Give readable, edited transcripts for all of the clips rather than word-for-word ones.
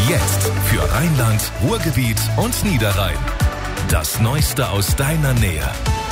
Jetzt für Rheinland, Ruhrgebiet und Niederrhein. Das Neueste aus deiner Nähe.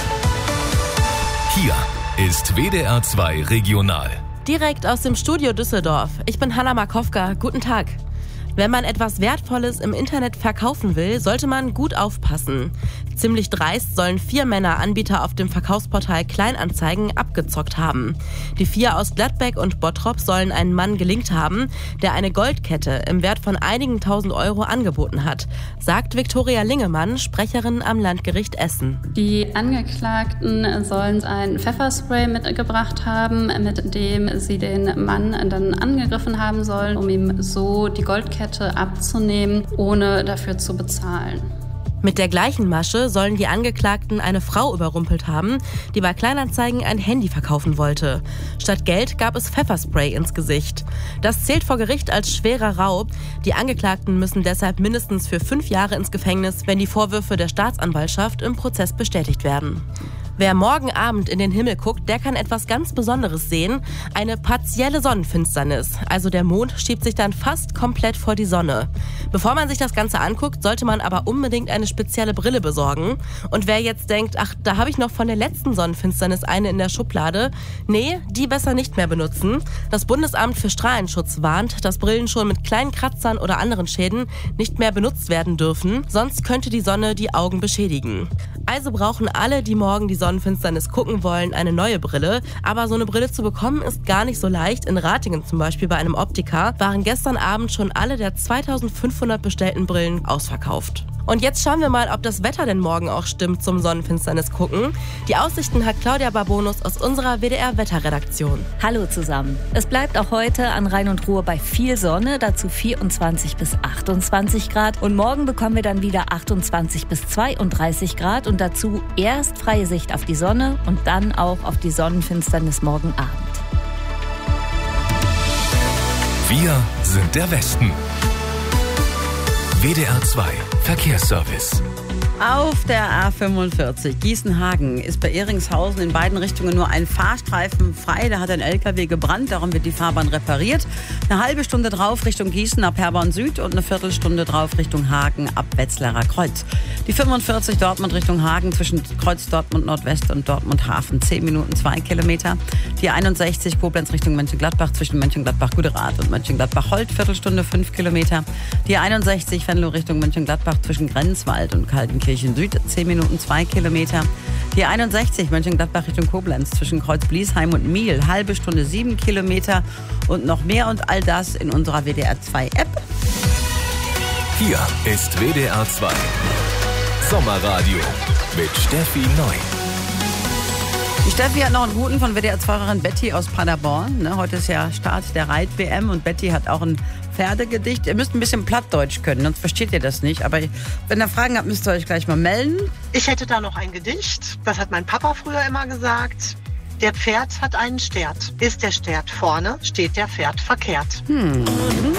Hier ist WDR 2 Regional. Direkt aus dem Studio Düsseldorf. Ich bin Hanna Markowka. Guten Tag. Wenn man etwas Wertvolles im Internet verkaufen will, sollte man gut aufpassen. Ziemlich dreist sollen 4 Männer Anbieter auf dem Verkaufsportal Kleinanzeigen abgezockt haben. Die 4 aus Gladbeck und Bottrop sollen einen Mann gelingt haben, der eine Goldkette im Wert von einigen tausend Euro angeboten hat, sagt Viktoria Lingemann, Sprecherin am Landgericht Essen. Die Angeklagten sollen ein Pfefferspray mitgebracht haben, mit dem sie den Mann dann angegriffen haben sollen, um ihm so die Goldkette abzunehmen, ohne dafür zu bezahlen. Mit der gleichen Masche sollen die Angeklagten eine Frau überrumpelt haben, die bei Kleinanzeigen ein Handy verkaufen wollte. Statt Geld gab es Pfefferspray ins Gesicht. Das zählt vor Gericht als schwerer Raub. Die Angeklagten müssen deshalb mindestens für 5 Jahre ins Gefängnis, wenn die Vorwürfe der Staatsanwaltschaft im Prozess bestätigt werden. Wer morgen Abend in den Himmel guckt, der kann etwas ganz Besonderes sehen. Eine partielle Sonnenfinsternis. Also der Mond schiebt sich dann fast komplett vor die Sonne. Bevor man sich das Ganze anguckt, sollte man aber unbedingt eine spezielle Brille besorgen. Und wer jetzt denkt, ach, da habe ich noch von der letzten Sonnenfinsternis eine in der Schublade. Nee, die besser nicht mehr benutzen. Das Bundesamt für Strahlenschutz warnt, dass Brillen schon mit kleinen Kratzern oder anderen Schäden nicht mehr benutzt werden dürfen. Sonst könnte die Sonne die Augen beschädigen. Also brauchen alle, die morgen die Sonnenfinsternis gucken wollen, eine neue Brille. Aber so eine Brille zu bekommen ist gar nicht so leicht. In Ratingen zum Beispiel bei einem Optiker waren gestern Abend schon alle der 2500 bestellten Brillen ausverkauft. Und jetzt schauen wir mal, ob das Wetter denn morgen auch stimmt zum Sonnenfinsternis gucken. Die Aussichten hat Claudia Barbonus aus unserer WDR-Wetterredaktion. Hallo zusammen. Es bleibt auch heute an Rhein und Ruhr bei viel Sonne, dazu 24 bis 28 Grad. Und morgen bekommen wir dann wieder 28 bis 32 Grad und dazu erst freie Sicht auf die Sonne und dann auch auf die Sonnenfinsternis morgen Abend. Wir sind der Westen. WDR 2 Verkehrsservice. Auf der A45 Gießen-Hagen ist bei Ehringshausen in beiden Richtungen nur ein Fahrstreifen frei. Da hat ein LKW gebrannt, darum wird die Fahrbahn repariert. Eine halbe Stunde drauf Richtung Gießen ab Herborn Süd und eine Viertelstunde drauf Richtung Hagen ab Wetzlarer Kreuz. Die 45 Dortmund Richtung Hagen zwischen Kreuz Dortmund Nordwest und Dortmund Hafen 10 Minuten 2 Kilometer. Die 61 Koblenz Richtung Mönchengladbach zwischen Mönchengladbach-Guderath und Mönchengladbach-Holt Viertelstunde 5 Kilometer. Die 61 Venlo Richtung Mönchengladbach zwischen Grenzwald und Kaltenkirchen Süd 10 Minuten 2 Kilometer. Die 61 Mönchengladbach Richtung Koblenz zwischen Kreuz-Bliesheim und Miel halbe Stunde 7 Kilometer und noch mehr und all das in unserer WDR 2 App. Hier ist WDR 2 Sommerradio mit Steffi Neu. Die Steffi hat noch einen guten von WDR-2-Fahrerin Betty aus Paderborn. Heute ist ja Start der Reit-WM und Betty hat auch ein Pferdegedicht. Ihr müsst ein bisschen Plattdeutsch können, sonst versteht ihr das nicht. Aber wenn ihr Fragen habt, müsst ihr euch gleich mal melden. Ich hätte da noch ein Gedicht. Das hat mein Papa früher immer gesagt. Der Pferd hat einen Stert. Ist der Stert vorne, steht der Pferd verkehrt.